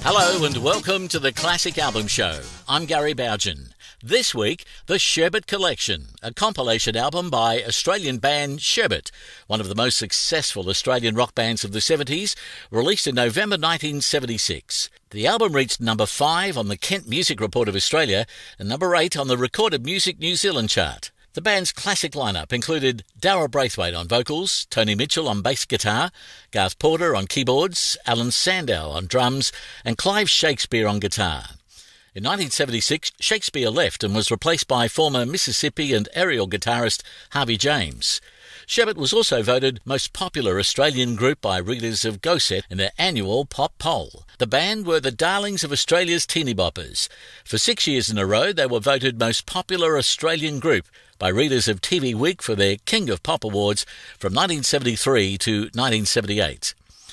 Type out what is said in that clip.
Hello and welcome to the Classic Album Show. I'm Gary Bougen. This week, the Sherbet Collection, a compilation album by Australian band Sherbet, one of the most successful Australian rock bands of the 70s, released in November 1976. The album reached number 5 on the Kent Music Report of Australia and number 8 on the Recorded Music New Zealand chart. The band's classic lineup included Darryl Braithwaite on vocals, Tony Mitchell on bass guitar, Garth Porter on keyboards, Alan Sandow on drums, and Clive Shakespeare on guitar. In 1976, Shakespeare left and was replaced by former Mississippi and aerial guitarist Harvey James. Sherbet was also voted most popular Australian group by readers of Go Set in their annual pop poll. The band were the darlings of Australia's teeny boppers. For 6 years in a row, they were voted most popular Australian group by readers of TV Week for their King of Pop Awards from 1973 to 1978.